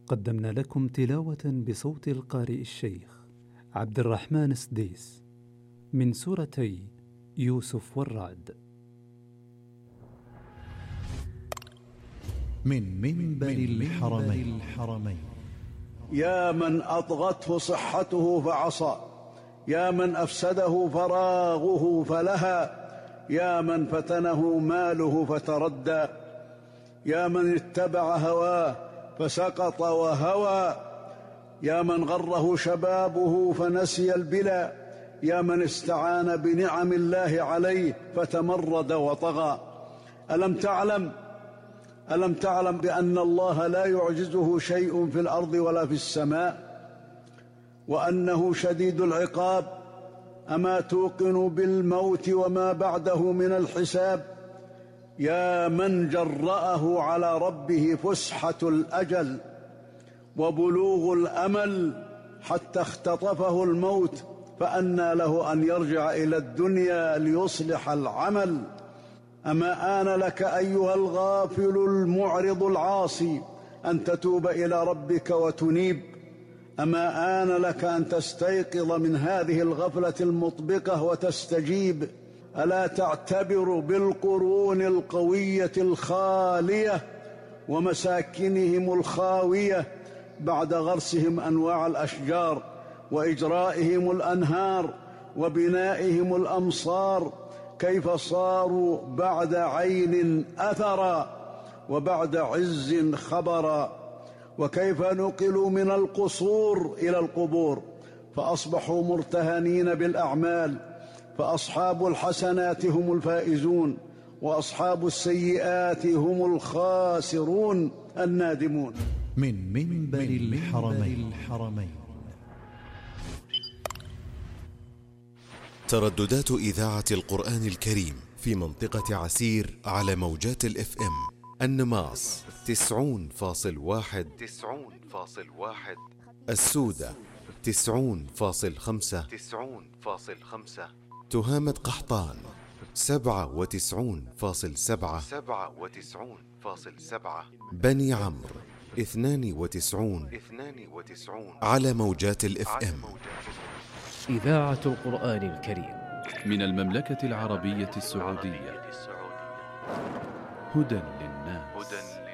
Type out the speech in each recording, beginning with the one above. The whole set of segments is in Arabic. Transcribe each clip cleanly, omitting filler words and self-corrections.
قدمنا لكم تلاوة بصوت القارئ الشيخ عبد الرحمن السديس من سورتي يوسف والرعد. من منبر الحرمين. يا من أطغته صحته فعصى، يا من أفسده فراغه فلهى، يا من فتنه ماله فتردى، يا من اتبع هواه فسقط وهوى، يا من غره شبابه فنسي البلا، يا من استعان بنعم الله عليه فتمرد وطغى. ألم تعلم بأن الله لا يعجزه شيء في الأرض ولا في السماء، وأنه شديد العقاب؟ أما توقن بالموت وما بعده من الحساب؟ يا من جرأه على ربه فسحة الأجل وبلوغ الأمل حتى اختطفه الموت، فأنى له أن يرجع إلى الدنيا ليصلح العمل. أما آن لك أيها الغافل المعرض العاصي أن تتوب إلى ربك وتنيب؟ أما آن لك أن تستيقظ من هذه الغفلة المطبقة وتستجيب؟ ألا تعتبر بالقرون القوية الخالية ومساكنهم الخاوية بعد غرسهم أنواع الأشجار وإجرائهم الأنهار وبنائهم الأمصار، كيف صاروا بعد عين أثرا وبعد عز خبرا، وكيف نقلوا من القصور إلى القبور فأصبحوا مرتهنين بالأعمال. فأصحاب الحسنات هم الفائزون، وأصحاب السيئات هم الخاسرون النادمون. من منبر الحرمين. ترددات إذاعة القرآن الكريم في منطقة عسير على موجات الإف إم: النماص 90.1، السودة 90.5، تهامة قحطان 97.7، بني عمرو 92 على موجات الإف إم. إذاعة القرآن الكريم من المملكة العربية السعودية. هدى للناس.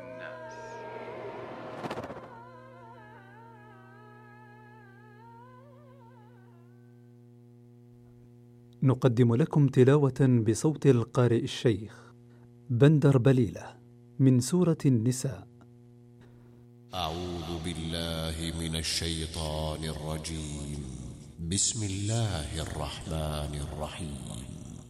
نقدم لكم تلاوة بصوت القارئ الشيخ بندر بليلة من سورة النساء. أعوذ بالله من الشيطان الرجيم. بسم الله الرحمن الرحيم.